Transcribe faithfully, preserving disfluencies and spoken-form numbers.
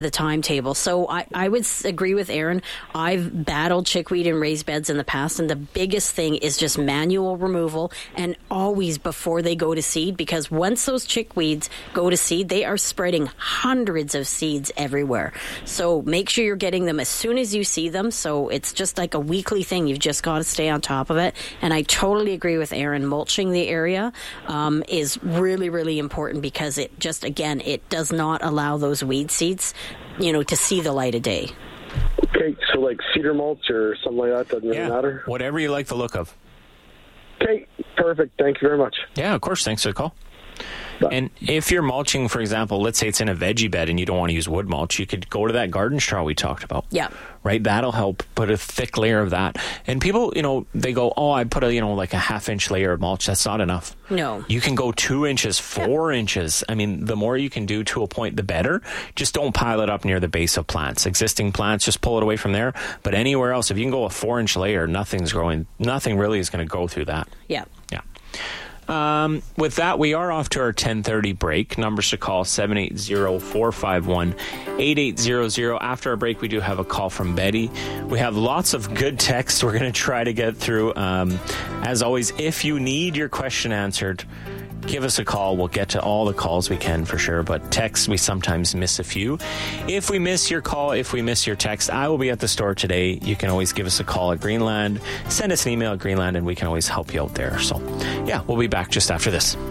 the timetable. So I, I would agree with Aaron. I've battled chickweed in raised beds in the past, and the biggest thing is just manual removal, and always before they go to seed, because once those chickweeds go to seed, they are spreading hundreds of seeds everywhere. So make sure you're getting them as soon as you see them. So it's just like a weekly thing. You've just got to stay on top of it. And I totally agree with Aaron. Mulching the area um, is really, really important, because it just, again, it does not allow those weed seeds, you know, to see the light of day. Okay, so like cedar mulch or something like that doesn't yeah, really matter? Whatever you like the look of. Okay, perfect. Thank you very much. Yeah, of course. Thanks for the call. And if you're mulching, for example, let's say it's in a veggie bed and you don't want to use wood mulch, you could go to that garden straw we talked about. Yeah. Right? That'll help put a thick layer of that. And people, you know, they go, oh, I put a, you know, like a half inch layer of mulch. That's not enough. No. You can go two inches, four yeah. inches. I mean, the more you can do to a point, the better. Just don't pile it up near the base of plants. Existing plants, just pull it away from there. But anywhere else, if you can go a four inch layer, nothing's growing. Nothing really is going to go through that. Yeah. Yeah. Um, with that, we are off to our ten thirty break. Numbers to call seven eight zero, four five one, eight eight zero zero. After our break, we do have a call from Betty. We have lots of good texts we're going to try to get through. Um, as always, if you need your question answered, give us a call. We'll get to all the calls we can for sure, but texts, we sometimes miss a few. If we miss your call, if we miss your text, I will be at the store today. You can always give us a call at Greenland. Send us an email at Greenland, and we can always help you out there. So, yeah, we'll be back just after this.